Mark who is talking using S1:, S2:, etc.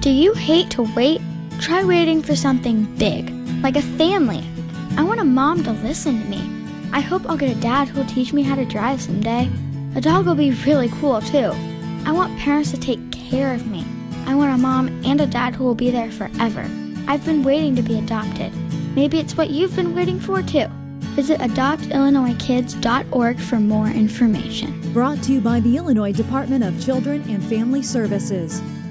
S1: Do you hate to wait? Try waiting for something big, like a family. I want a mom to listen to me. I hope I'll get a dad who'll teach me how to drive someday. A dog will be really cool too. I want parents to take care of me. I want a mom and a dad who will be there forever. I've been waiting to be adopted. Maybe it's what you've been waiting for too. Visit adoptillinoiskids.org for more information.
S2: Brought to you by the Illinois Department of Children and Family Services.